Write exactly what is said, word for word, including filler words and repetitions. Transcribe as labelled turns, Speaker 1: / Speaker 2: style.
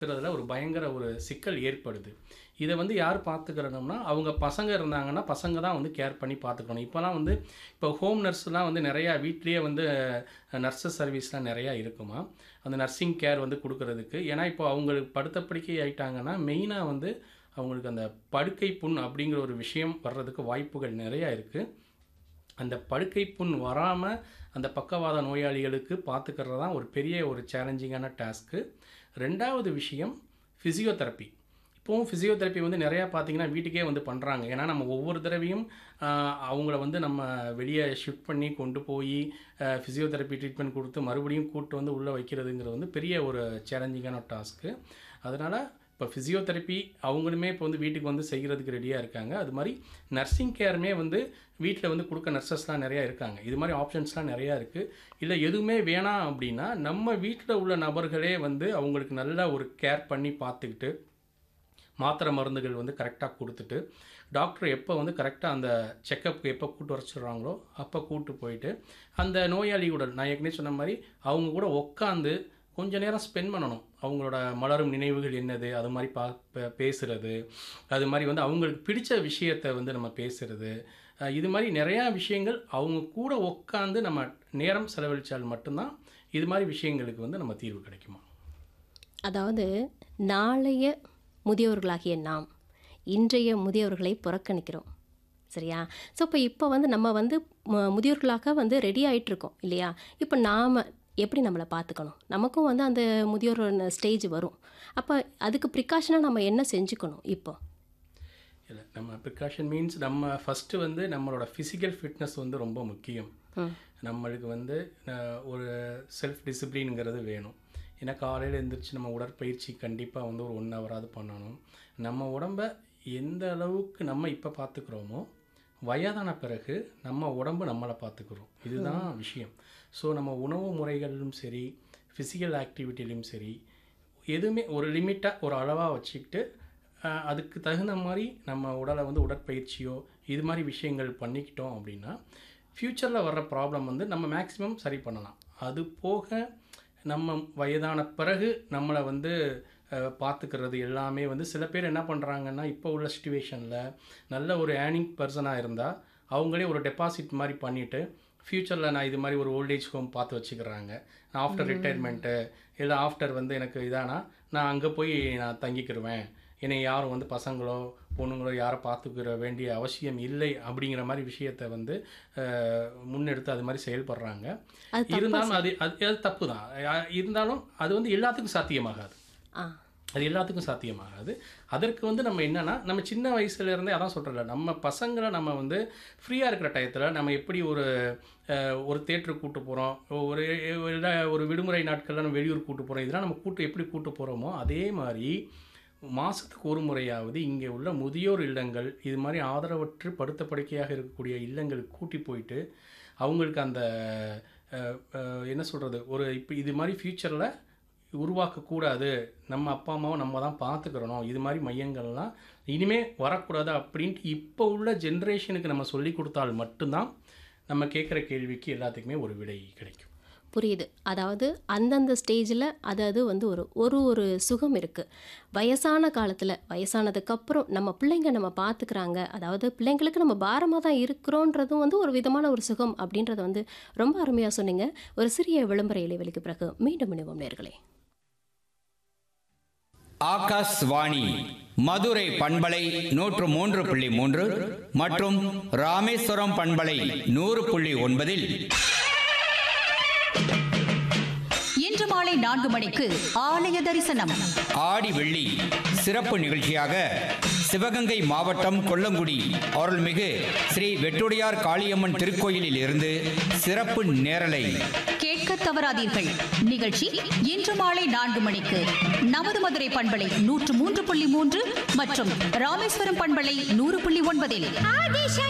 Speaker 1: ங்கிறதுல ஒரு பயங்கர ஒரு சிக்கல் ஏற்படுது. இத வந்து யார் பார்த்துக்கிறணும்னா, அவங்க பசங்க இருந்தாங்கன்னா, பசங்க தான் வந்து கேர் பண்ணி பார்த்துக்கணும். இப்பலாம் வந்து இப்போ ஹோம் நர்ஸ்லாம் வந்து நெறையா வீட்லயே வந்து நர்சஸ் சர்வீஸ்லாம் நெறையா இருக்குமாம். அந்த நர்சிங் கேர் வந்து குடுக்குறதுக்கு. ஏன்னா, இப்போ அவங்களுக்கு படுத்த படுக்கை ஆயிட்டாங்கன்னா, மெயினா வந்து அவங்களுக்கு அந்த படுக்கை புண் அப்படிங்கிற ஒரு விஷயம் வர்றதுக்கு வாய்ப்புகள் நெறையா இருக்கு. அந்த படுக்கை புண் வராம, அந்த பக்கவாத நோயாளிகளுக்கு பார்த்துக்கிறது தான் ஒரு பெரிய ஒரு சேலஞ்சிங்கான டாஸ்க்கு. ரெண்டாவது விஷயம் ஃபிசியோதெரப்பி. இப்போவும் ஃபிசியோதெரப்பி வந்து நெறையா பார்த்தீங்கன்னா, வீட்டுக்கே வந்து பண்றாங்க. ஏன்னா, நம்ம ஒவ்வொரு தடவையும் அ அவங்கள வந்து நம்ம வெளிய ஷிஃப்ட் பண்ணி கொண்டு போயி அ ஃபிசியோதெரப்பி ட்ரீட்மெண்ட் குடுத்து, மறுபடியும் கூட்டு வந்து உள்ள வைக்கிறதுங்கிறது வந்து பெரிய ஒரு சேலஞ்சிங்கான டாஸ்க்கு. அதனால இப்போ ஃபிசியோதெரப்பி அவங்களுமே இப்போ வந்து வீட்டுக்கு வந்து செய்கிறதுக்கு ரெடியா இருக்காங்க. அது மாரி நர்சிங் கேருமே வந்து வீட்ல வந்து குடுக்க நர்சஸ்லாம் நெறையா இருக்காங்க. இது மாரி ஆப்ஷன்ஸ்லாம் நெறையா இருக்கு. இல்ல எதுவுமே வேணாம் அப்படின்னா, நம்ம வீட்ல உள்ள நபர்களே வந்து அவங்களுக்கு நல்லா ஒரு கேர் பண்ணி பார்த்துக்கிட்டு, மாத்திரை மருந்துகள் வந்து கரெக்ட்டா குடுத்துட்டு, டாக்டர் எப்போ வந்து கரெக்ட்டா அந்த செக்கப்க்கு எப்போ கூட்டு வர சொல்றாங்களோ, அப்போ கூட்டு போயிட்டு, அந்த நோயாளியுடன் நான் ஏற்கனவே சொன்ன மாரி, அவங்க கூட உட்காந்து கொஞ்ச நேரம் ஸ்பெண்ட் பண்ணணும். அவங்களோட மலரும் நினைவுகள் என்னது? அது மாரி பா ப பேசுறது. அது மாரி வந்து அவங்களுக்கு பிடிச்ச விஷயத்த வந்து நம்ம பேசுறது. அ இது மாரி நெறையா விஷயங்கள் அவங்க கூட உட்காந்து நம்ம நேரம் செலவழிச்சால் மட்டும் தான், இது மாரி விஷயங்களுக்கு வந்து நம்ம தீர்வு கிடைக்குமா?
Speaker 2: அதாவது, நாளைய முதியவர்களாகிய நாம், இன்றைய முதியவர்களை புறக்கணிக்கிறோம். சரியா? ஸோ, இப்போ இப்போ வந்து நம்ம வந்து மு முதியோர்களாக வந்து ரெடி ஆயிட்டுருக்கோம் இல்லையா? இப்போ நாம எப்படி நம்மள பார்த்துக்கணும்? நமக்கும் வந்து அந்த முதியோர் ஸ்டேஜ் வரும். அப்ப அதுக்கு ப்ரிகாஷனா நம்ம என்ன செஞ்சுக்கணும் இப்போ?
Speaker 1: இல்ல நம்ம ப்ரிகாஷன் மீன்ஸ் நம்ம ஃபர்ஸ்ட்டு வந்து நம்மளோட ஃபிசிக்கல் ஃபிட்னஸ் வந்து ரொம்ப முக்கியம்.
Speaker 2: ம்.
Speaker 1: நம்மளுக்கு வந்து அ ஒரு செல்ஃப் டிசிப்ளின்ங்கிறது வேணும். ஏன்னா, காலையில எந்திரிச்சு நம்ம உடற்பயிற்சி கண்டிப்பா வந்து ஒரு ஒன் ஹவராவது பண்ணணும். நம்ம உடம்ப எந்த அளவுக்கு நம்ம இப்ப பார்த்துக்கிறோமோ, வயதான பிறகு நம்ம உடம்பு நம்மள பார்த்துக்கிறோம். இதுதான்
Speaker 2: ம்.
Speaker 1: விஷயம். ஸோ, நம்ம உணவு முறைகளிலும் சரி, ஃபிசிக்கல் ஆக்டிவிட்டிலயும் சரி, எதுவுமே ஒரு லிமிட்டா ஒரு அளவா வச்சுக்கிட்டு, அ அதுக்கு தகுந்த மாரி நம்ம உடல வந்து உடற்பயிற்சியோ, இது மாரி விஷயங்கள் பண்ணிக்கிட்டோம் அப்படின்னா, ஃப்யூச்சர்ல வர்ற ப்ராப்ளம் வந்து நம்ம மேக்ஸிமம் சரி பண்ணலாம். அது போக நம்ம வயதான பிறகு நம்மள வந்து அ பார்த்துக்கிறது எல்லாமே வந்து சில பேர் என்ன பண்றாங்கன்னா, இப்போ உள்ள சிச்சுவேஷன்ல நல்ல ஒரு ஏர்னிங் பெர்சனா இருந்தா, அவங்களே ஒரு டெபாசிட் மாரி பண்ணிட்டு, ஃப்யூச்சர்ல நான் இது மாரி ஒரு ஓல்ட் ஏஜ் ஹோம் பார்த்து வச்சுக்கிறாங்க. நான் ஆஃப்டர்
Speaker 2: ம்.
Speaker 1: ரிட்டயர்மெண்ட்டு இல்ல ஆஃப்டர் வந்து எனக்கு இதானா, நான் அங்க போய் நான் தங்கிக்கிருவேன். என்னைய யாரும் வந்து பசங்களோ, பொண்ணுங்களோ யாரும் பார்த்துக்கிற வேண்டிய அவசியம் இல்லை அப்படிங்கிற மாரி விஷயத்த வந்து அ முன்னெடுத்து அது மாரி செயல்படுறாங்க.
Speaker 2: அது தப்பா
Speaker 1: இருந்தாலும்
Speaker 2: சார்?
Speaker 1: அது அது அது தப்பு தான். அ இருந்தாலும் அது வந்து எல்லாத்துக்கும் சாத்தியமாகாது.
Speaker 2: ஆ.
Speaker 1: அது எல்லாத்துக்கும் சாத்தியமாகாது. அதற்கு வந்து நம்ம என்னன்னா, நம்ம சின்ன வயசுல இருந்தே அதான் சொல்றேன்ல, நம்ம பசங்கள நம்ம வந்து ஃப்ரீயா இருக்கிற டயத்துல நம்ம எப்படி ஒரு அ ஒரு தியேட்டருக்கு கூட்டு போறோம். ஒரு இல்ல ஒரு விடுமுறை நாட்கள்ல நம்ம வெளியூர் கூட்டு போறோம். இதெல்லாம் நம்ம கூட்டு எப்படி கூட்டு போறோமோ, அதே மாரி மாசத்துக்கு ஒரு முறையாவது இங்கே உள்ள முதியோர் இல்லங்கள், இது மாரி ஆதரவற்று படுத்த படுக்கையாக இருக்கக்கூடிய இல்லங்களுக்கு கூட்டி போயிட்டு, அவங்களுக்கு அந்த அ அ என்ன சொல்றது? ஒரு இப்ப இது மாரி ஃப்யூச்சர்ல உருவாக்கக்கூடாது. நம்ம அப்பா, அம்மாவ நம்ம தான் பார்த்துக்கிறணும். இது மாரி மையங்கள்லாம் இனிமே வரக்கூடாது அப்படின்ட்டு இப்போ உள்ள ஜெனரேஷனுக்கு நம்ம சொல்லிக் குடுத்தால் மட்டும் தான், நம்ம கேட்குற கேள்விக்கு எல்லாத்துக்குமே ஒரு விடை கிடைக்கும்.
Speaker 2: புரியுது. அதாவது அந்தந்த ஸ்டேஜில அது அது வந்து ஒரு ஒரு ஒரு சுகம் இருக்கு. வயசான காலத்துல, வயசானதுக்கப்புறம் நம்ம பிள்ளைங்க நம்ம பார்த்துக்கிறாங்க. அதாவது பிள்ளைங்களுக்கு நம்ம பாரமா தான் இருக்கிறோன்றதும் வந்து ஒரு விதமான ஒரு சுகம் அப்படின்றத வந்து ரொம்ப அருமையா சொன்னீங்க. ஒரு சிறிய விளம்பர இடைவெளிக்கு பிறகு மீண்டும் இணைவோம் நேயர்களே.
Speaker 3: ஆகாஷ்வாணி மதுரை பண்பலை நூற்று மூன்று புள்ளி மூன்று மற்றும் ராமேஸ்வரம் பண்பலை நூறு புள்ளி ஒன்பதில்
Speaker 4: இன்று மாலை நான்கு மணிக்கு ஆலய தரிசனம்.
Speaker 3: ஆடி வெள்ளி சிறப்பு நிகழ்ச்சியாக சிவகங்கை மாவட்டம் கொல்லங்குடி அருள்மிகு ஸ்ரீ வெட்டுடையார் காளியம்மன் திருக்கோயிலில் இருந்து சிறப்பு நேரலை
Speaker 4: கேட்க தவறாதீர்கள். நிகழ்ச்சி இன்று மாலை நான்கு மணிக்கு நமது மதுரை பண்பலை நூற்று மூன்று புள்ளி மூன்று மற்றும் ராமேஸ்வரம் பண்பலை நூறு புள்ளி ஒன்பதில்.